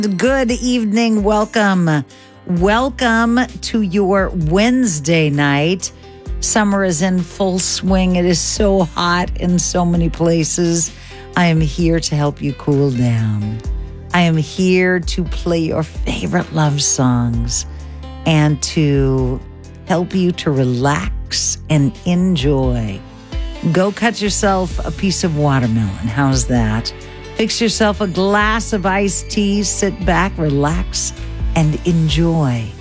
Good evening. Welcome. Welcome to your Wednesday night. Summer is in full swing. It is so hot in so many places. I am here to help you cool down. I am here to play your favorite love songs and to help you to relax and enjoy. Go cut yourself a piece of watermelon. How's that? Fix yourself a glass of iced tea, sit back, relax, and enjoy.